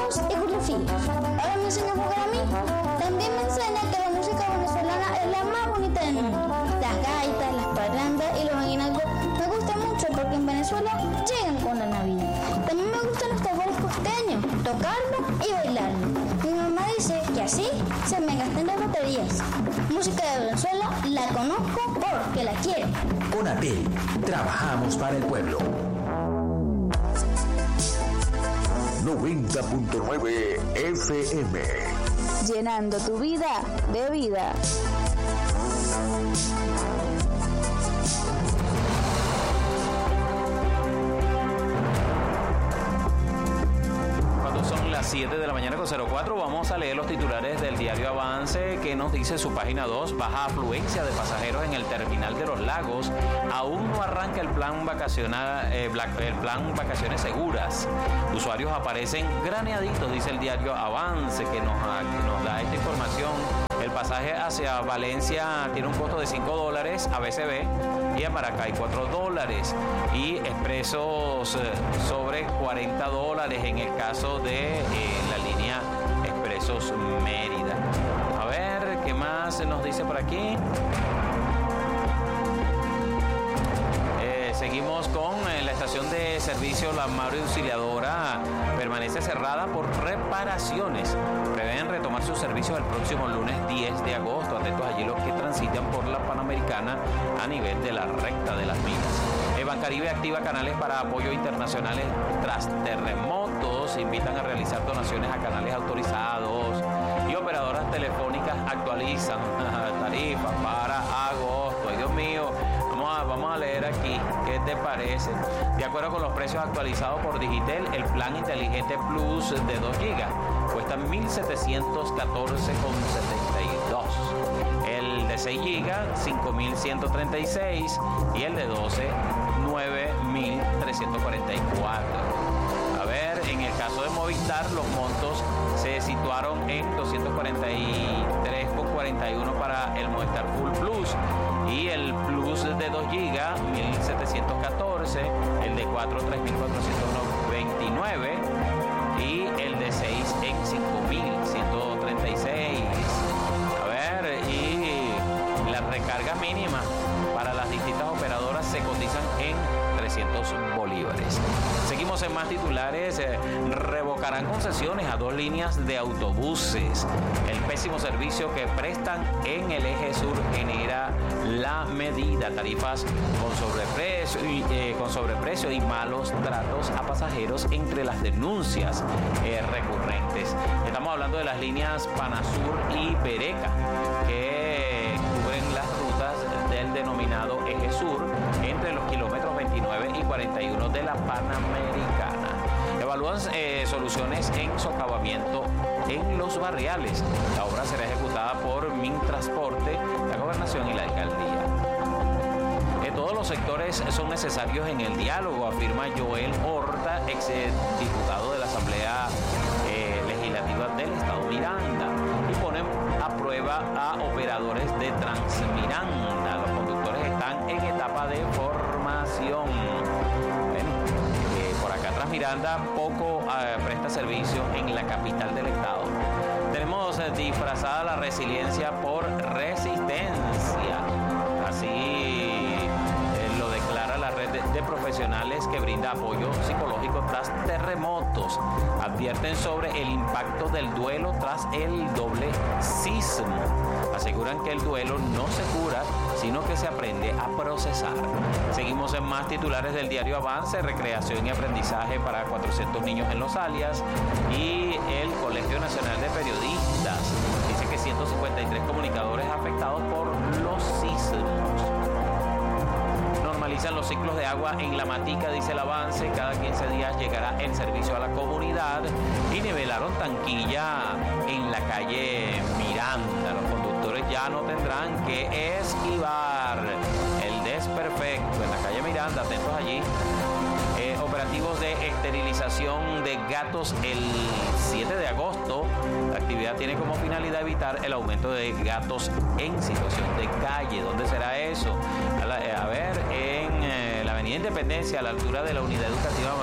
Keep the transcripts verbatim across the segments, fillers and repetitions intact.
ritmos y coreografías. Ahora me enseña a jugar a mí. También me enseña que la música venezolana es la más bonita del mundo. Las gaitas, las parrandas y los aguinaldos me gustan mucho porque en Venezuela llegan con la Navidad. También me gustan los tambores costeños, tocarlo y bailarlo. Mi mamá dice que así se me gastan las baterías. Música de Venezuela la conozco porque la quiero. Conatel, trabajamos para el pueblo. noventa punto nueve F M. Llenando tu vida de vida. Son las siete de la mañana con cero cuatro. Vamos a leer los titulares del diario Avance, que nos dice su página dos. Baja afluencia de pasajeros en el terminal de los Lagos. Aún no arranca el plan vacacional, eh, el plan vacaciones seguras. Usuarios aparecen graneaditos, dice el diario Avance, que nos, que nos da esta información. El pasaje hacia Valencia tiene un costo de cinco dólares a B C B y a Maracay cuatro dólares. Y expresos eh, sobre cuarenta dólares en el caso de eh, la línea Expresos Mérida. A ver, ¿qué más nos dice por aquí? Eh, seguimos con eh, la estación de servicio La Madre Auxiliadora. Permanece cerrada por reparaciones. Prevén retomar sus servicios el próximo lunes diez de agosto. Atentos allí los que transitan por la Panamericana a nivel de la recta de las minas. El Bancaribe activa canales para apoyo internacionales tras terremotos. Invitan a realizar donaciones a canales autorizados. Y operadoras telefónicas actualizan tarifas para agosto. Ay, Dios mío. Vamos a, vamos a leer aquí, ¿qué te parece? De acuerdo con los precios actualizados por Digitel, el plan inteligente Plus de dos gigas cuesta mil setecientos catorce con setenta y dos. El de seis gigas, cinco mil ciento treinta y seis. Y el de doce, nueve mil trescientos cuarenta y cuatro. A ver, en el caso de Movistar, los montos se situaron en doscientos cuarenta y tres con cuarenta y uno para el Movistar Full Plus. Y el Plus de dos gigas, mil setecientos catorce. El de cuatro, tres mil cuatrocientos veintinueve. Y el de seis en cinco mil ciento treinta y seis. A ver, y las recargas mínimas para las distintas operadoras se cotizan en trescientos bolívares. Seguimos en más titulares. Eh, revocarán concesiones a dos líneas de autobuses. El pésimo servicio que prestan en el eje sur genera la medida. Tarifas con sobreprecio y, eh, con sobreprecio y malos tratos a pasajeros entre las denuncias eh, recurrentes. Estamos hablando de las líneas Panasur y Bereca, que cubren las rutas del denominado eje sur entre los kilómetros veintinueve y cuarenta y uno de la Panamericana. Evalúan eh, soluciones en socavamiento en los barriales. La obra será ejecutada por Mintransporte, la Gobernación y la Alcaldía. Eh, todos los sectores son necesarios en el diálogo, afirma Joel Horta, ex diputado de la Asamblea eh, Legislativa del Estado Miranda, y ponen a prueba a operadores de Transmiranda. Los conductores están en etapa de formación. Bueno, eh, por acá Transmiranda poco eh, presta servicio en la capital del estado. Tenemos eh, disfrazada la resiliencia por resistencia. Así eh, lo declara la red de, de profesionales que brinda apoyo psicológico tras terremotos. Advierten sobre el impacto del duelo tras el doble sismo. Aseguran que el duelo no se cura, sino que se aprende a procesar. Seguimos en más titulares del diario Avance. Recreación y aprendizaje para cuatrocientos niños en Los Alias. Y el Colegio Nacional de Periodistas dice que ciento cincuenta y tres comunicadores afectados por los sismos. Normalizan los ciclos de agua en La Matica, dice el Avance. Cada quince días llegará el servicio a la comunidad. Y nivelaron tanquilla en la calle Miranda. Los conductores ya no tendrán que esquivar el desperfecto en la calle Miranda. Atentos allí. Eh, operativos de esterilización de gatos el siete de agosto. La actividad tiene como finalidad evitar el aumento de gatos en situación de calle. ¿Dónde será eso? A, la, a ver, en eh, la Avenida Independencia, a la altura de la Unidad Educativa Manuel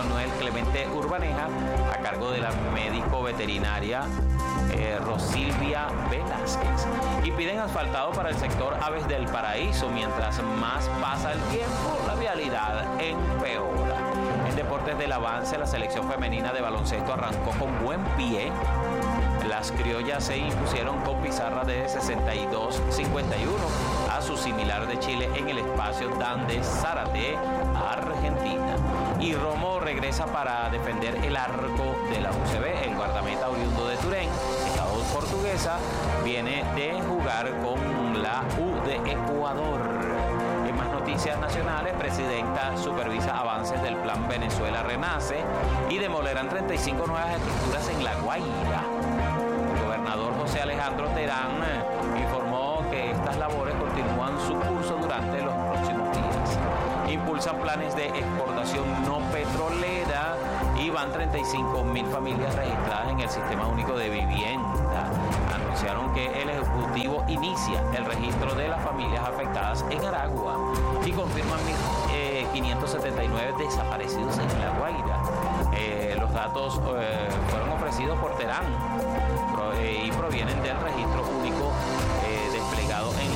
Clemente Urbaneja, a cargo de la médico veterinaria eh, Rosilvia Velázquez. Y piden asfaltado para el sector Aves del Paraíso. Mientras más pasa el tiempo, la vialidad empeora. En deportes del avance, la selección femenina de baloncesto arrancó con buen pie. Las criollas se impusieron con pizarra de sesenta y dos a cincuenta y uno a su similar de Chile en el espacio Dan de Zárate, Argentina. Y Romo regresa para defender el arco de la U C B. El guardameta oriundo de Turén, estado portuguesa, viene de jugar con la U de Ecuador. En más noticias nacionales, presidenta supervisa avances del Plan Venezuela Renace y demolerán treinta y cinco nuevas estructuras en La Guaira. El gobernador José Alejandro Terán eh, informó que estas labores continúan su curso durante los próximos días. Impulsan planes de exportación no petrolera y van treinta y cinco mil familias registradas en el Sistema Único de Vivienda. Anunciaron que el Ejecutivo inicia el registro de las familias afectadas en Aragua y confirman eh, quinientos setenta y nueve desaparecidos en La Guaira. Eh, los datos eh, fueron ofrecidos por Terán pro, eh, y provienen del registro único eh, desplegado en